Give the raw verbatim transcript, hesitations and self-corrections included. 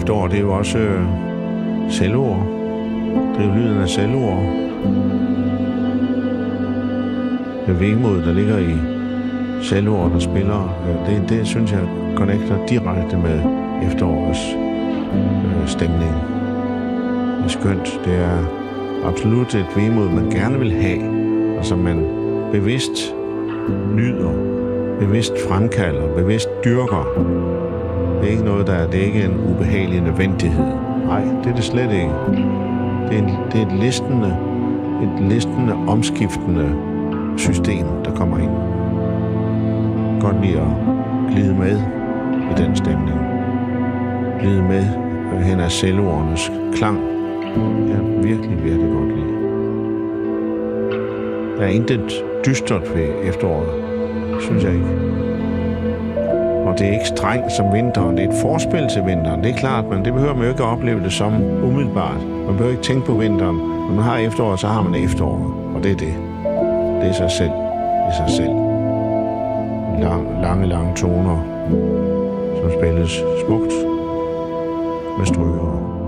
efterår, det er jo også øh, selvord. Det er jo lyden af selvord. Det vemod, der ligger i selvord, der spiller, øh, det, det synes jeg connecter direkte med efterårets øh, stemning. Det er skønt. Det er absolut et vemod, man gerne vil have, og som man bevidst nyder, bevidst fremkalder, bevidst dyrker. Det er ikke noget, der det er ikke en ubehagelig nødvendighed. Nej, det er det slet ikke. Det er, en, det er et listende, et listende, omskiftende system, der kommer ind. Godt lide at glide med i den stemning. Glide med hen af selvordens klang. Jeg virkelig, virkelig godt lide. Der er intet dystert ved efteråret, synes jeg ikke. Og det er ikke strengt som vinteren. Det er et forspil til vinteren. Det er klart, men det behøver man jo ikke at opleve det som umiddelbart. Man behøver ikke tænke på vinteren. Når man har efteråret, så har man efteråret. Og det er det. Det er sig selv. Det er sig selv. Lang, lange, lange toner, som spilles smukt med stryger.